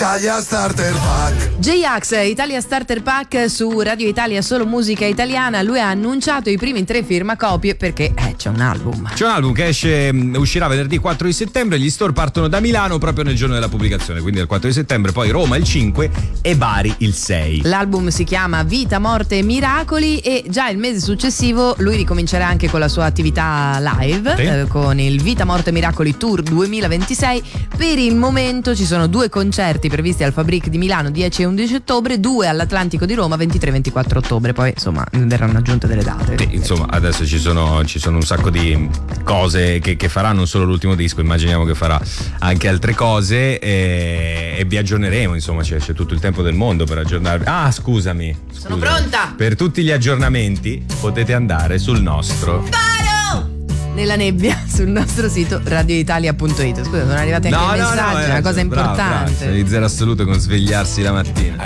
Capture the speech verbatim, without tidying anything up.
Italia Starter Pack. J-Ax, Italia Starter Pack su Radio Italia, solo musica italiana. Lui ha annunciato i primi tre firmacopie perché eh, c'è un album. C'è un album che esce, uscirà venerdì quattro di settembre. Gli store partono da Milano proprio nel giorno della pubblicazione, quindi il quattro di settembre, poi Roma il cinque e Bari il sei. L'album si chiama Vita, Morte e Miracoli e già il mese successivo lui ricomincerà anche con la sua attività live, sì. eh, con il Vita, Morte e Miracoli Tour duemilaventisei. Per il momento ci sono due concerti previsti al Fabric di Milano dieci e undici ottobre, due all'Atlantico di Roma ventitré e ventiquattro ottobre, poi insomma verranno aggiunte delle date. Sì, insomma adesso ci sono, ci sono un sacco di cose che, che farà, non solo l'ultimo disco, immaginiamo che farà anche altre cose e, e vi aggiorneremo, insomma c'è, c'è tutto il tempo del mondo per aggiornarvi. Ah scusami, scusami sono pronta. Per tutti gli aggiornamenti potete andare sul nostro Sparo! Nella nebbia sul nostro sito radioitalia punto it. Scusa, sono arrivati anche no, i no, messaggi, no, una eh, cosa bravo, importante. bravo, di zero assoluto con svegliarsi la mattina.